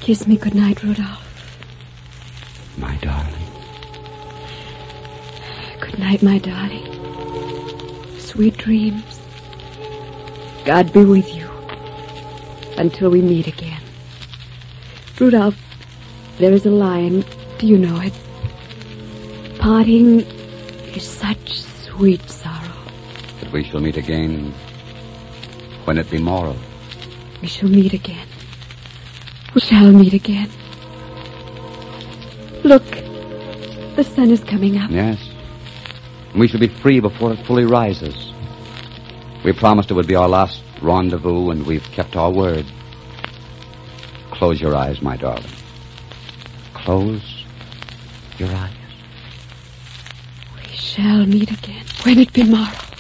Kiss me goodnight, Rudolph. My darling. Good night, my darling. Sweet dreams. God be with you until we meet again. Rudolph, there is a line. Do you know it? Parting is such sweet sorrow. But we shall meet again when it be morrow. We shall meet again. We shall meet again. Look, the sun is coming up. Yes. We shall be free before it fully rises. We promised it would be our last rendezvous, and we've kept our word. Close your eyes, my darling. Close your eyes. We shall meet again when it be morrow.